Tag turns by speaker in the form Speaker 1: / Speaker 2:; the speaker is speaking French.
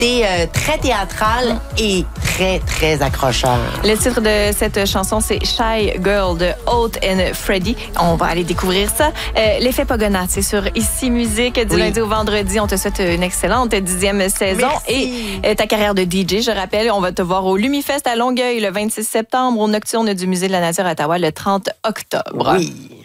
Speaker 1: très théâtral et très, très accrocheur.
Speaker 2: Le titre de cette chanson, c'est Shy Girl de Haute and Freddy. On va aller découvrir ça. L'effet Pogonat, c'est sur Ici Musique du lundi au vendredi. On te souhaite une excellente 10e saison.
Speaker 1: Merci.
Speaker 2: Et ta carrière de DJ, je rappelle, on va te voir au Lumifest à Longueuil le 26 septembre, au Nocturne du Musée de la Nature à Ottawa le 30 octobre.
Speaker 1: Oui.